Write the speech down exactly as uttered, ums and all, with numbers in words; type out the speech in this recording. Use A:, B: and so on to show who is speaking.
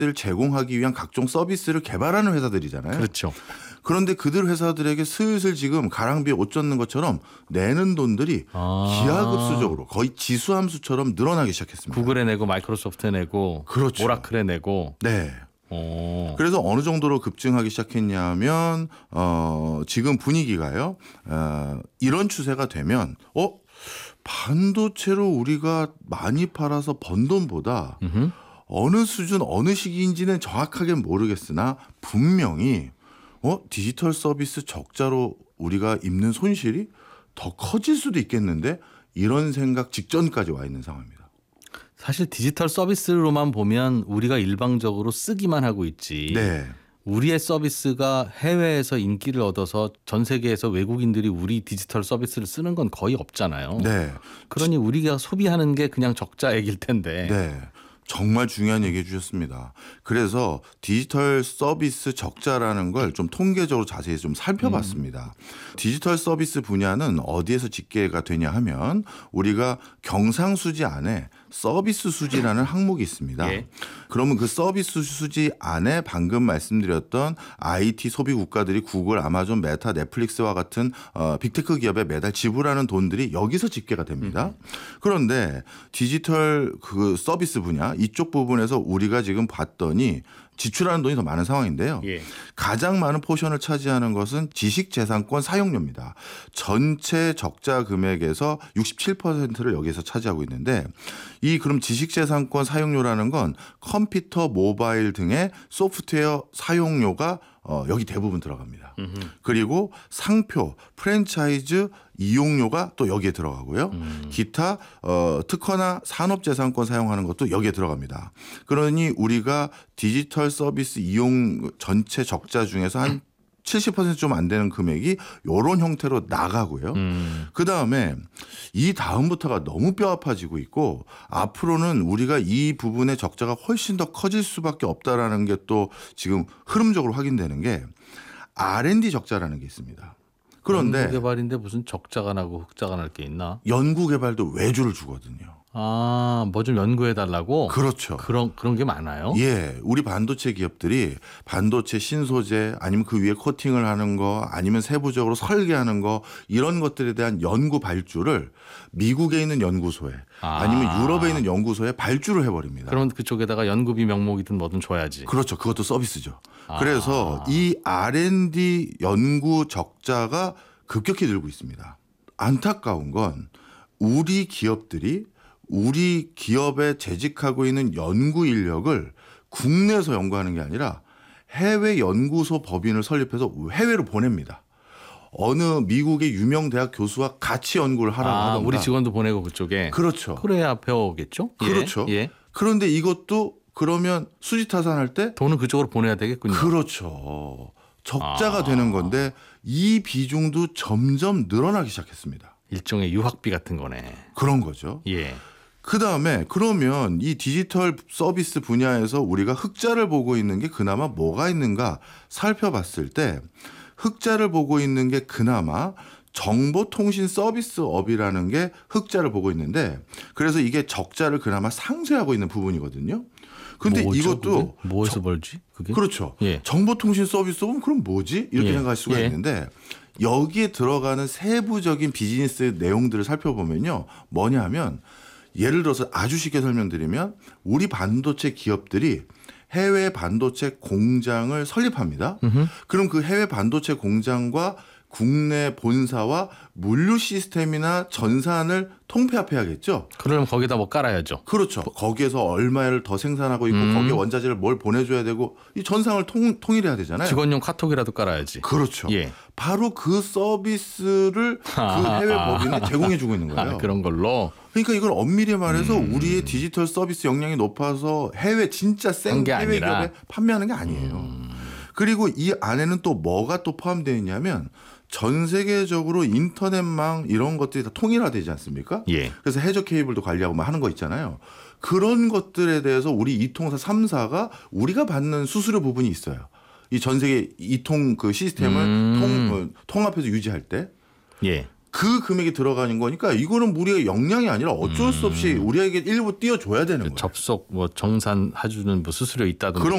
A: 를 제공하기 위한 각종 서비스를 개발하는 회사들이잖아요.
B: 그렇죠.
A: 그런데 그들 회사들에게 슬슬 지금 가랑비에 옷 젖는 것처럼 내는 돈들이
B: 아.
A: 기하급수적으로 거의 지수함수처럼 늘어나기 시작했습니다.
B: 구글에 내고 마이크로소프트에 내고
A: 그렇죠.
B: 오라클에 내고.
A: 네.
B: 오.
A: 그래서 어느 정도로 급증하기 시작했냐면 어, 지금 분위기가요. 어, 이런 추세가 되면 어 반도체로 우리가 많이 팔아서 번 돈보다
B: 음흠.
A: 어느 수준 어느 시기인지는 정확하게 모르겠으나 분명히 어 디지털 서비스 적자로 우리가 입는 손실이 더 커질 수도 있겠는데 이런 생각 직전까지 와 있는 상황입니다.
B: 사실 디지털 서비스로만 보면 우리가 일방적으로 쓰기만 하고 있지.
A: 네.
B: 우리의 서비스가 해외에서 인기를 얻어서 전 세계에서 외국인들이 우리 디지털 서비스를 쓰는 건 거의 없잖아요.
A: 네.
B: 그러니 우리가 소비하는 게 그냥 적자액일 텐데.
A: 네. 정말 중요한 얘기 해주셨습니다. 그래서 디지털 서비스 적자라는 걸 좀 통계적으로 자세히 좀 살펴봤습니다. 음. 디지털 서비스 분야는 어디에서 집계가 되냐 하면 우리가 경상수지 안에 서비스 수지라는 항목이 있습니다.
B: 예.
A: 그러면 그 서비스 수지 안에 방금 말씀드렸던 아이티 소비 국가들이 구글, 아마존, 메타, 넷플릭스와 같은 어, 빅테크 기업에 매달 지불하는 돈들이 여기서 집계가 됩니다. 음. 그런데 디지털 그 서비스 분야 이쪽 부분에서 우리가 지금 봤더니 지출하는 돈이 더 많은 상황인데요.
B: 예.
A: 가장 많은 포션을 차지하는 것은 지식재산권 사용료입니다. 전체 적자 금액에서 육십칠 퍼센트를 여기서 차지하고 있는데 이 그럼 지식재산권 사용료라는 건 컴퓨터, 모바일 등의 소프트웨어 사용료가 어, 여기 대부분 들어갑니다. 음흠. 그리고 상표, 프랜차이즈 이용료가 또 여기에 들어가고요. 음. 기타 어, 특허나 산업재산권 사용하는 것도 여기에 들어갑니다. 그러니 우리가 디지털 서비스 이용 전체 적자 중에서 한 칠십 퍼센트 좀 안 되는 금액이 이런 형태로 나가고요. 음. 그다음에 이 다음부터가 너무 뼈 아파지고 있고 앞으로는 우리가 이 부분의 적자가 훨씬 더 커질 수밖에 없다라는 게 또 지금 흐름적으로 확인되는 게 알앤디 적자라는 게 있습니다. 그런데
B: 연구개발인데 무슨 적자가 나고 흑자가 날 게 있나?
A: 연구개발도 외주를 주거든요.
B: 아, 뭐 좀 연구해 달라고?
A: 그렇죠.
B: 그런 그런 게 많아요?
A: 예, 우리 반도체 기업들이 반도체 신소재 아니면 그 위에 코팅을 하는 거 아니면 세부적으로 설계하는 거 이런 것들에 대한 연구 발주를 미국에 있는 연구소에 아. 아니면 유럽에 있는 연구소에 발주를 해버립니다.
B: 그러면 그쪽에다가 연구비 명목이든 뭐든 줘야지.
A: 그렇죠. 그것도 서비스죠.
B: 아.
A: 그래서 이 알앤디 연구 적자가 급격히 늘고 있습니다. 안타까운 건 우리 기업들이 우리 기업에 재직하고 있는 연구 인력을 국내에서 연구하는 게 아니라 해외 연구소 법인을 설립해서 해외로 보냅니다. 어느 미국의 유명 대학 교수와 같이 연구를 하라고
B: 아,
A: 하던가.
B: 우리 직원도 보내고 그쪽에.
A: 그렇죠.
B: 그래야 배워오겠죠.
A: 그렇죠.
B: 예. 예.
A: 그런데 이것도 그러면 수지타산할 때
B: 돈은 그쪽으로 보내야 되겠군요.
A: 그렇죠. 적자가
B: 아.
A: 되는 건데 이 비중도 점점 늘어나기 시작했습니다.
B: 일종의 유학비 같은 거네.
A: 그런 거죠.
B: 예.
A: 그다음에 그러면 이 디지털 서비스 분야에서 우리가 흑자를 보고 있는 게 그나마 뭐가 있는가 살펴봤을 때 흑자를 보고 있는 게 그나마 정보통신 서비스업이라는 게 흑자를 보고 있는데 그래서 이게 적자를 그나마 상쇄하고 있는 부분이거든요. 근데
B: 뭐죠,
A: 이것도
B: 그게? 뭐에서
A: 저,
B: 벌지? 그게?
A: 그렇죠.
B: 예.
A: 정보통신 서비스업은 그럼 뭐지? 이렇게
B: 예.
A: 생각할 수가
B: 예.
A: 있는데 여기에 들어가는 세부적인 비즈니스 내용들을 살펴보면요. 뭐냐 하면 예를 들어서 아주 쉽게 설명드리면 우리 반도체 기업들이 해외 반도체 공장을 설립합니다. 음흠. 그럼 그 해외 반도체 공장과 국내 본사와 물류 시스템이나 전산을 통폐합해야겠죠.
B: 그러면 거기다 뭐 깔아야죠.
A: 그렇죠. 거기에서 얼마를 더 생산하고 있고
B: 음.
A: 거기에 원자재를 뭘 보내줘야 되고 이 전상을 통, 통일해야 되잖아요.
B: 직원용 카톡이라도 깔아야지.
A: 그렇죠.
B: 예.
A: 바로 그 서비스를 그 해외 법인에 제공해주고 있는 거예요.
B: 아, 그런 걸로.
A: 그러니까 이걸 엄밀히 말해서
B: 음.
A: 우리의 디지털 서비스 역량이 높아서 해외 진짜 생 해외
B: 아니라.
A: 기업에 판매하는 게 아니에요. 음. 그리고 이 안에는 또 뭐가 또 포함되어 있냐면 전 세계적으로 인터넷망 이런 것들이 다 통일화되지 않습니까?
B: 예.
A: 그래서 해저 케이블도 관리하고 막 하는 거 있잖아요. 그런 것들에 대해서 우리 이통사 삼 사가 우리가 받는 수수료 부분이 있어요. 이 전 세계 이통 그 시스템을
B: 음.
A: 통, 어, 통합해서 유지할 때.
B: 예.
A: 그 금액이 들어가는 거니까 이거는 우리가 역량이 아니라 어쩔 수 없이 우리에게 일부 띄워줘야 되는 거예요.
B: 접속 뭐 정산 해주는 뭐 수수료 있다든지
A: 그런